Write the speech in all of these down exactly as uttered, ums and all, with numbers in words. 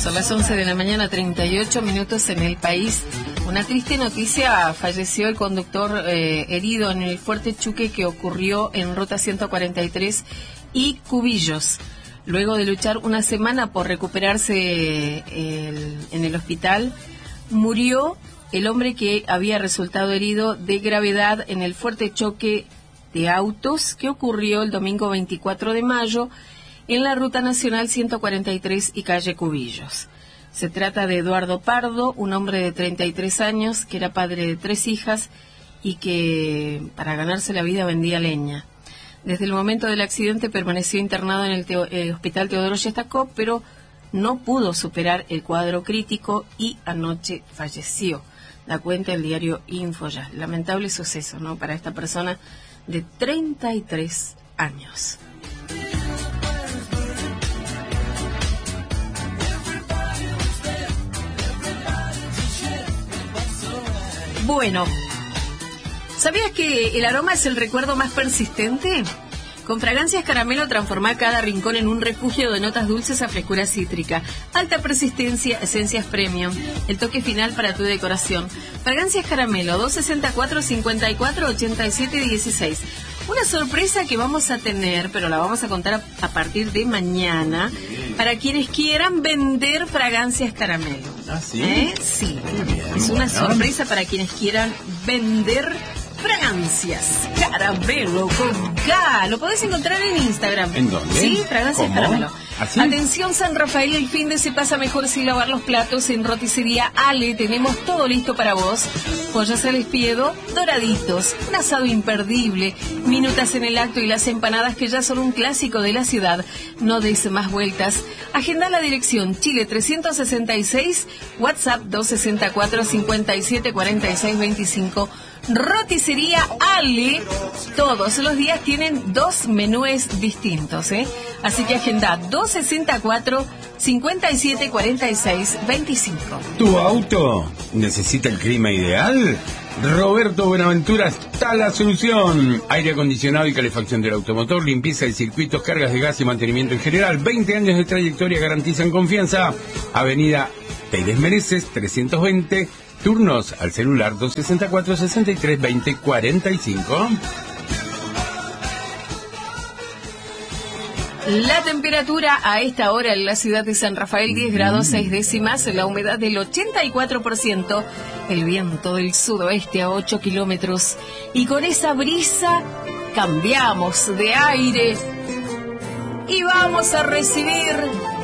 Son las once de la mañana, treinta y ocho minutos en el país. Una triste noticia: falleció el conductor eh, herido en el fuerte choque que ocurrió en ruta ciento cuarenta y tres y Cubillos. Luego de luchar una semana por recuperarse el, en el hospital, murió el hombre que había resultado herido de gravedad en el fuerte choque de autos que ocurrió el domingo veinticuatro de mayo en la Ruta Nacional ciento cuarenta y tres y calle Cubillos. Se trata de Eduardo Pardo, un hombre de treinta y tres años que era padre de tres hijas y que para ganarse la vida vendía leña. Desde el momento del accidente permaneció internado en el, teo, el Hospital Teodoro Yestacó, pero no pudo superar el cuadro crítico y anoche falleció. Da cuenta el diario Infoya. Lamentable suceso, ¿no?, para esta persona de treinta y tres años. Bueno, ¿sabías que el aroma es el recuerdo más persistente? Con Fragancias Caramelo transforma cada rincón en un refugio de notas dulces a frescura cítrica, alta persistencia, esencias premium, el toque final para tu decoración. Fragancias Caramelo, dos sesenta y cuatro, cincuenta y cuatro, ochenta y siete dieciséis. Una sorpresa que vamos a tener, pero la vamos a contar a, a partir de mañana, para quienes quieran vender Fragancias Caramelo. ¿Ah, sí? ¿Eh? Sí. Es una sorpresa para quienes quieran vender Fragancias Caramelo con K. Lo podés encontrar en Instagram. ¿En dónde? Sí, Fragancias ¿Cómo? Caramelo. ¿Así? Atención San Rafael, el fin de se pasa mejor sin lavar los platos. En Roticería Ale tenemos todo listo para vos. Pollos al espiedo, doraditos, un asado imperdible, minutas en el acto y las empanadas que ya son un clásico de la ciudad. No des más vueltas. Agenda la dirección Chile trescientos sesenta y seis, WhatsApp dos sesenta y cuatro, cincuenta y siete cuarenta y seis veinticinco. Roticería Ale, todos los días tienen dos menúes distintos, ¿eh? Así que agenda dos sesenta y cuatro, cincuenta y siete cuarenta y seis veinticinco. ¿Tu auto necesita el clima ideal? Roberto Buenaventura está la solución. Aire acondicionado y calefacción del automotor, limpieza de circuitos, cargas de gas y mantenimiento en general. veinte años de trayectoria garantizan confianza. Avenida Pérez Mereces, trescientos veinte. Turnos al celular dos sesenta y cuatro, sesenta y tres, veinte, cuarenta y cinco. La temperatura a esta hora en la ciudad de San Rafael, diez grados seis décimas, la humedad del ochenta y cuatro por ciento, el viento del sudoeste a ocho kilómetros. Y con esa brisa cambiamos de aire y vamos a recibir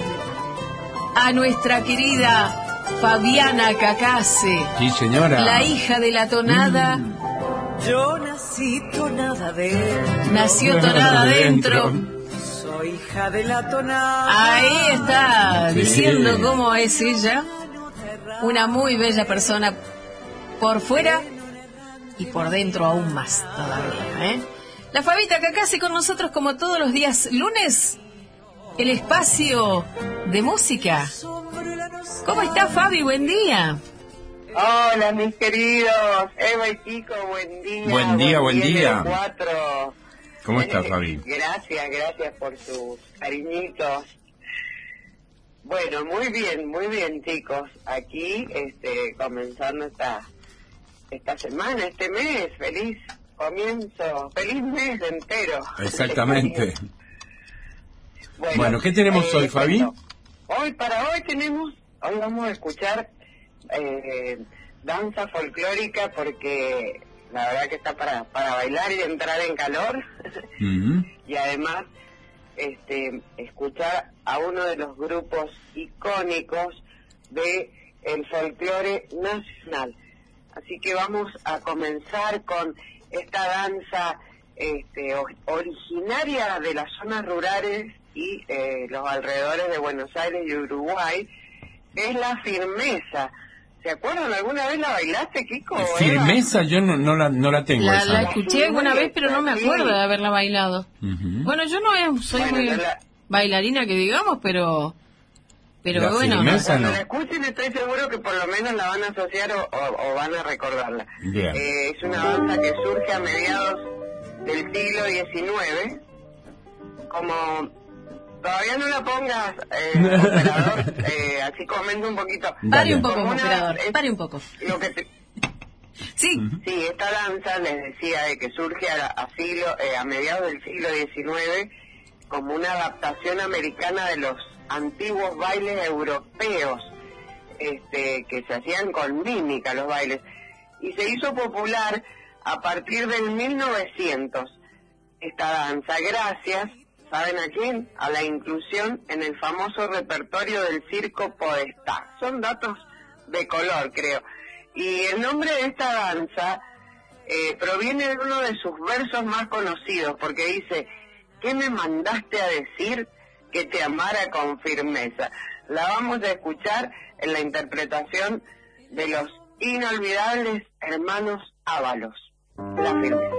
a nuestra querida Fabiana Cacase. Sí, señora. La hija de la tonada. Mm. Yo nací tonada de... Nació tonada adentro. Soy hija de la tonada. Ahí está, Sí. diciendo cómo es ella. Una muy bella persona por fuera y por dentro aún más todavía, ¿eh? La Fabita Cacase con nosotros como todos los días lunes. El espacio de música. ¿Cómo está, Fabi? Buen día. Hola, mis queridos. Eva y Kiko, buen día. Buen día, buen día. de Cuatro. ¿Cómo estás, Fabi? Gracias, gracias por sus cariñitos. Bueno, muy bien, muy bien, chicos. Aquí, este, comenzando esta, esta semana, este mes. Feliz comienzo, feliz mes entero. Exactamente. Bueno, Bueno, ¿qué tenemos eh, hoy, Fabi? bueno, hoy, para hoy tenemos, hoy vamos a escuchar eh, danza folclórica porque la verdad que está para, para bailar y entrar en calor. Uh-huh. Y además, este, escuchar a uno de los grupos icónicos de el folclore nacional. Así que vamos a comenzar con esta danza este, originaria de las zonas rurales y eh, los alrededores de Buenos Aires y Uruguay, es la firmeza. ¿Se acuerdan? ¿Alguna vez la bailaste, Kiko? Eva? Firmeza, yo no, no, la, no la tengo. La, esa. la escuché alguna vez, pero no me acuerdo de haberla bailado. Uh-huh. Bueno, yo no es- soy Bueno, muy no la- bailarina que digamos, pero... Pero La bueno, firmeza. Cuando no. la escuchen estoy seguro que por lo menos la van a asociar o, o, o van a recordarla. Bien. Eh, es una danza que surge a mediados del siglo diecinueve como todavía no la pongas, eh, operador, eh, así comento un poquito. Pare un poco, Como una- operador, es- pare un poco. Lo que te- Sí, Sí, esta danza les decía de que surge a, a, siglo, eh, a mediados del siglo diecinueve como una adaptación americana de los antiguos bailes europeos, este, que se hacían con mímica los bailes, y se hizo popular a partir del mil novecientos esta danza, gracias, ¿saben a quién? A la inclusión en el famoso repertorio del Circo Podestá. Son datos de color, creo. Y el nombre de esta danza eh, proviene de uno de sus versos más conocidos, porque dice: ¿qué me mandaste a decir? Que te amara con firmeza. La vamos a escuchar en la interpretación de los inolvidables hermanos Ábalos. La firmeza.